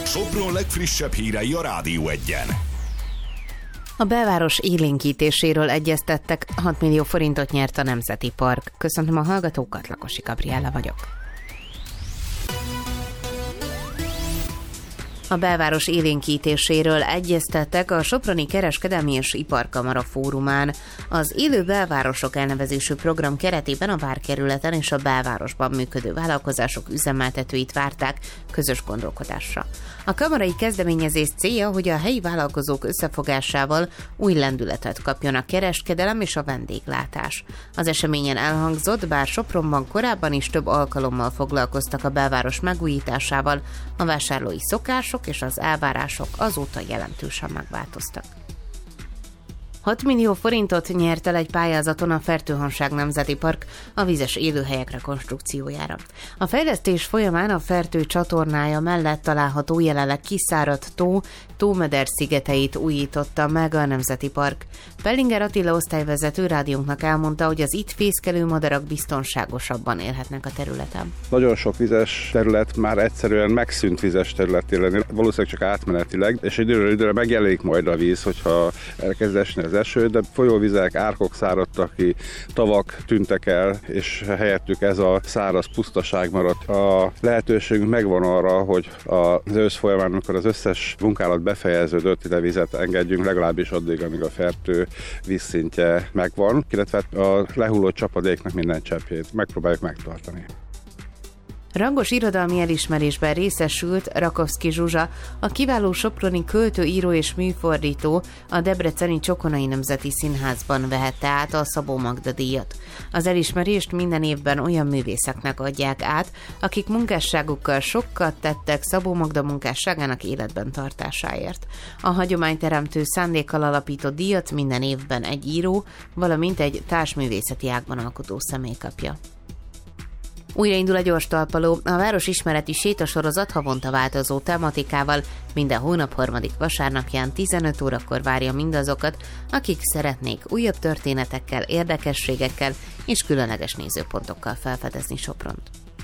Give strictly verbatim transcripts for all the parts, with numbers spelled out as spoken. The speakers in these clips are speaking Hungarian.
Sopron legfrissebb hírei a Rádió Egyen. A belváros élénkítéséről egyeztettek, hat millió forintot nyert a Nemzeti Park. Köszöntöm a hallgatókat, Lakosi Gabriella vagyok. A belváros élénkítéséről egyeztettek a Soproni Kereskedelmi és Iparkamara fórumán. Az Élő Belvárosok elnevezésű program keretében a várkerületen és a belvárosban működő vállalkozások üzemeltetőit várták közös gondolkodásra. A kamarai kezdeményezés célja, hogy a helyi vállalkozók összefogásával új lendületet kapjon a kereskedelem és a vendéglátás. Az eseményen elhangzott, bár Sopronban korábban is több alkalommal foglalkoztak a belváros megújításával, a vásárlói szokások és az elvárások azóta jelentősen megváltoztak. hat millió forintot nyert el egy pályázaton a Fertőhanság Nemzeti Park a vízes élőhelyek rekonstrukciójára. A fejlesztés folyamán a Fertő csatornája mellett található jelenleg kiszáradt tó, Tómeder szigeteit újította meg a Nemzeti Park. Pellinger Attila osztályvezető rádiónknak elmondta, hogy az itt fészkelő madarak biztonságosabban élhetnek a területen. Nagyon sok vizes terület már egyszerűen megszűnt vizes területé lenni, valószínűleg csak átmenetileg, és időről időre megjelenik majd a víz, hogyha elkezd esni az eső, de folyóvizek, árkok száradtak ki, tavak tűntek el, és helyettük ez a száraz pusztaság maradt. A lehetőségünk megvan arra, hogy az ősz folyamán, amikor az összes munkálat befejeződött, ide vizet engedjünk legalábbis addig, amíg a Fertő vízszintje megvan, illetve a lehulló csapadéknak minden cseppjét megpróbáljuk megtartani. Rangos irodalmi elismerésben részesült Rakovszky Zsuzsa, a kiváló soproni költő, író és műfordító, a debreceni Csokonai Nemzeti Színházban vehette át a Szabó Magda díjat. Az elismerést minden évben olyan művészeknek adják át, akik munkásságukkal sokat tettek Szabó Magda munkásságának életben tartásáért. A hagyományteremtő szándékkal alapított díjat minden évben egy író, valamint egy társművészeti ágban alkotó személy kapja. Újraindul a gyors talpaló, a város ismereti sétasorozat havonta változó tematikával minden hónap harmadik vasárnapján tizenöt órakor várja mindazokat, akik szeretnék újabb történetekkel, érdekességekkel és különleges nézőpontokkal felfedezni Sopront.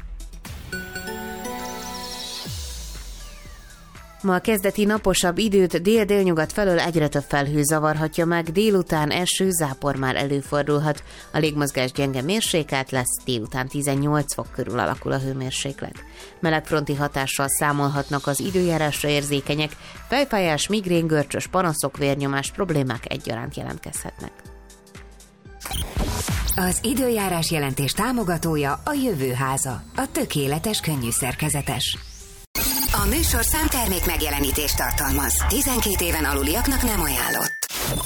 Ma a kezdeti naposabb időt dél-délnyugat felől egyre több felhő zavarhatja meg, délután eső, zápor már előfordulhat. A légmozgás gyenge mérsékelt lesz, délután tizennyolc fok körül alakul a hőmérséklet. Melegfronti hatással számolhatnak az időjárásra érzékenyek, fejfájás, migrén, görcsös panaszok, vérnyomás problémák egyaránt jelentkezhetnek. Az időjárás jelentés támogatója a Jövőháza, a tökéletes könnyű szerkezetes. A műsor számtermék megjelenítést tartalmaz. tizenkét éven aluliaknak nem ajánlott.